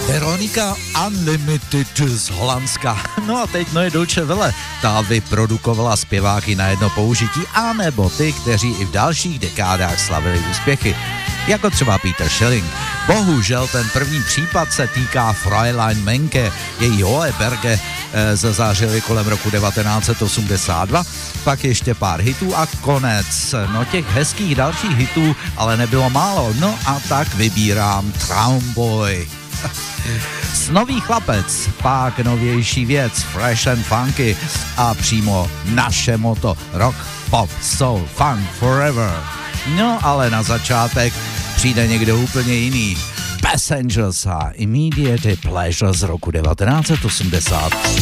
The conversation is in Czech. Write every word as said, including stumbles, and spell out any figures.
Veronika Unlimited z Holandska. No a teď Neue Deutsche Welle. Ta vyprodukovala zpěváky na jedno použití, anebo ty, kteří i v dalších dekádách slavili úspěchy. Jako třeba Peter Schilling. Bohužel ten první případ se týká Fräulein Menke, její Hoheberge e, zazářili kolem roku devatenáct set osmdesát dva, pak ještě pár hitů a konec. No těch hezkých dalších hitů ale nebylo málo, no a tak vybírám Traumboy. Snový chlapec, pak novější věc, fresh and funky a přímo naše moto rock, pop, soul, funk forever. No ale na začátek přijde někdo úplně jiný. Passengers a Immediate Pleasure z roku devatenáct set osmdesát tři.